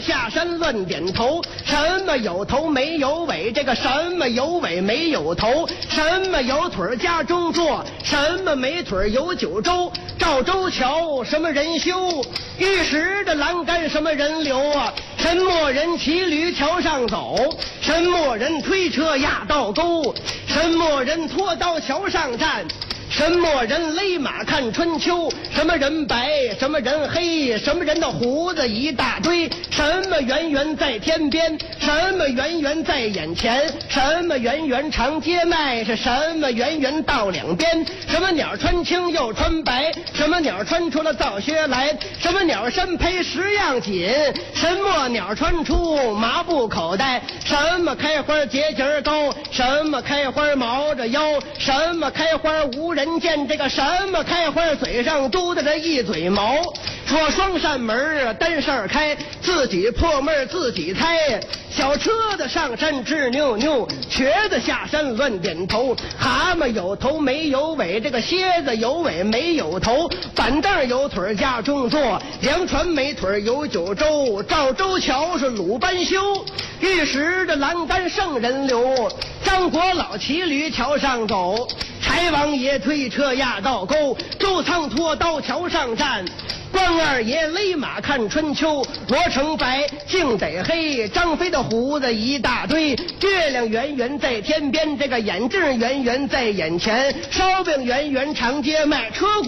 下山乱点头，什么有头没有尾，这个什么有尾没有头，什么有腿家中坐，什么没腿有九州，赵州桥什么人修，玉石的栏杆什么人流啊，什么人骑驴桥上走，什么人推车压道沟，什么人拖刀桥上站，什么人勒马看春秋，什么人白什么人黑，什么人的胡子一大堆，什么圆圆在天边，什么圆圆在眼前，什么圆圆长街卖，是什么圆圆到两边，什么鸟穿青又穿白，什么鸟穿出了皂靴来，什么鸟身披10样锦，什么鸟穿出麻布口袋，什么开花节节高，什么开花毛着腰，什么开花无人见，这个什么开花嘴上嘟的这一嘴毛，说双扇门单扇开，自己破闷自己猜，小车子上山吱扭扭，瘸子下山乱点头，蛤蟆有头没有尾，这个蝎子有尾没有头，板凳有腿家中坐，粮船没腿有九州，赵州桥是鲁班修，玉石的栏杆圣人流，张国老骑驴桥上走，柴王爷推车压道沟，周仓拖刀桥上站，关二爷勒马看春秋，罗成白净得黑，张飞的胡子一大堆，月亮圆圆在天边，这个眼镜圆圆在眼前，烧饼圆圆长街卖，车